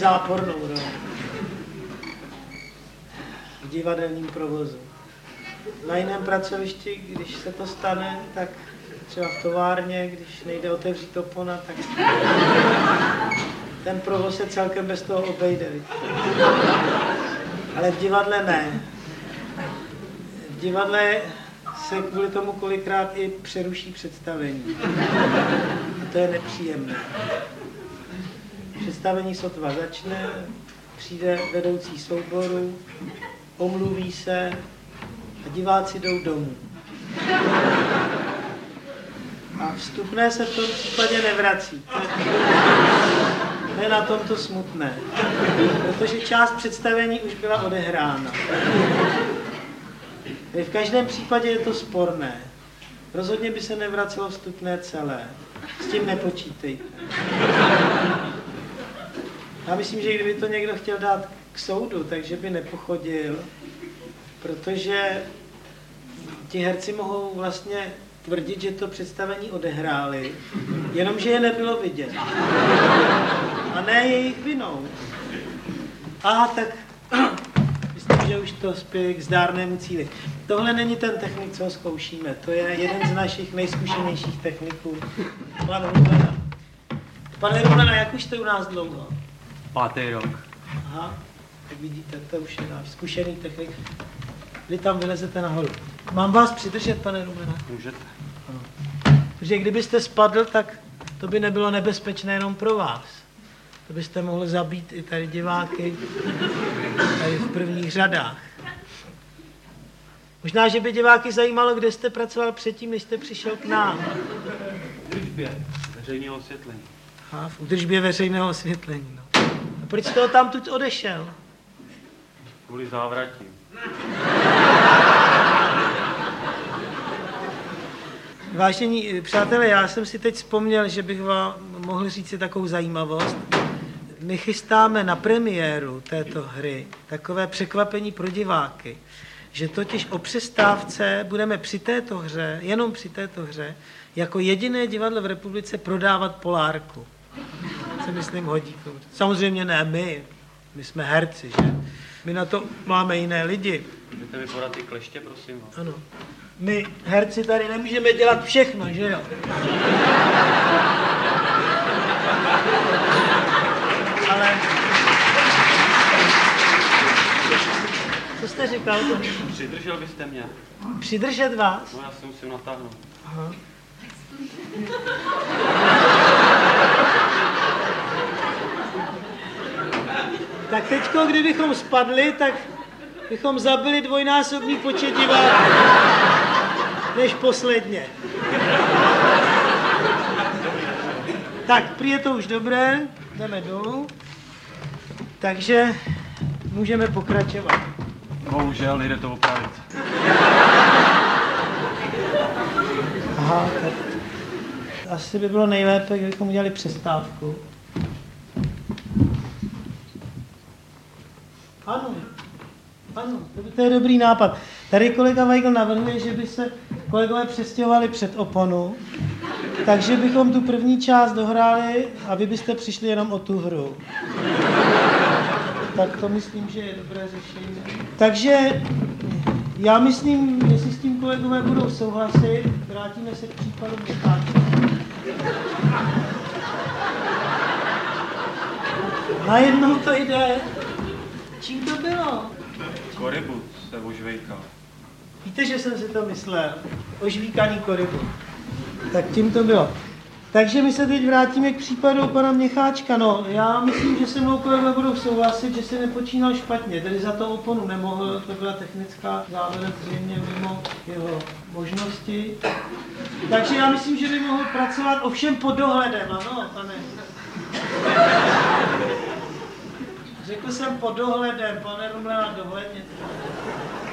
zápornou roli v divadelním provozu. Na jiném pracovišti, když se to stane, tak třeba v továrně, když nejde otevřít opona, tak ten provoz se celkem bez toho obejde. Ale v divadle ne. V divadle se kvůli tomu kolikrát i přeruší představení. A to je nepříjemné. Představení sotva začne, přijde vedoucí souboru, omluví se a diváci jdou domů. A vstupné se v tom případě nevrací. To je na tomto smutné, protože část představení už byla odehrána. V každém případě je to sporné. Rozhodně by se nevracelo vstupné celé. S tím nepočítejte. Já myslím, že kdyby to někdo chtěl dát k soudu, takže by nepochodil, protože ti herci mohou vlastně tvrdit, že to představení odehráli, jenomže je nebylo vidět. A ne jejich vinou. Tak myslím, že už to spěje k zdárnému cíli. Tohle není ten technik, co ho zkoušíme. To je jeden z našich nejzkušenějších techniků, pan Rumlena. Pane Rumlena, jak už jste u nás dlouho? 5. rok. Aha, tak vidíte, to už je náš zkušený technik. Vy tam vylezete nahoru. Mám vás přidržet, pane Rumlena? Můžete. Ano. Protože kdybyste spadl, tak to by nebylo nebezpečné jenom pro vás. To byste mohli zabít i tady diváky, tady v prvních řadách. Možná, že by diváky zajímalo, kde jste pracoval předtím, než jste přišel k nám. V údržbě veřejného osvětlení. Aha, v údržbě veřejného osvětlení, no. A proč jste ho tam tuď odešel? Kvůli závratím. Vážení přátelé, já jsem si teď vzpomněl, že bych vám mohl říct si takovou zajímavost. My chystáme na premiéru této hry takové překvapení pro diváky, že totiž o přestávce budeme při této hře, jenom při této hře, jako jediné divadlo v republice prodávat polárku. Se myslím hodí. Samozřejmě ne my jsme herci, že? My na to máme jiné lidi. Můžete mi podat ty kleště, prosím vás? Ano. My, herci, tady nemůžeme dělat všechno, že jo? Ale... Co jste říkal? Přidržel byste mě. Přidržet vás? No, já si musím natáhnout. Aha. Tak teďko, kdybychom spadli, tak bychom zabili dvojnásobný počet diváků než posledně. Tak, prý je to už dobré, jdeme dolů, takže můžeme pokračovat. Bohužel, nejde to opravit. Aha, tak asi by bylo nejlépe, kdybychom udělali přestávku. Ano, to je dobrý nápad. Tady kolega Weigl navrhuje, že by se kolegové přestěhovali před oponu, takže bychom tu první část dohráli a vy byste přišli jenom o tu hru. Tak to myslím, že je dobré řešení. Takže já myslím, jestli s tím kolegové budou souhlasit, vrátíme se k případu Měcháčka. Najednou to jde. Čím to bylo? Korybut se ožvejkal. Víte, že jsem si to myslel. Ožvíkaný korybut. Tak tím to bylo. Takže my se teď vrátíme k případu pana Měcháčka. No, já myslím, že se mnou kolegové budou souhlasit, že se nepočínal špatně. Tedy za to oponu nemohl, to byla technická závěrec zřejmě mimo jeho možnosti. Takže já myslím, že by mohl pracovat ovšem pod dohledem, ano, pane. Řekl jsem pod dohledem, pane Rumlena, dohledně.